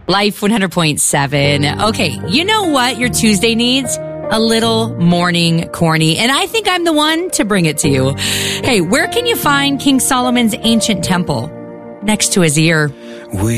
Life 100.7. Okay, you know what your Tuesday needs? A little morning corny, and I think I'm the one to bring it to you. Hey, where can you find King Solomon's ancient temple? Next to his ear.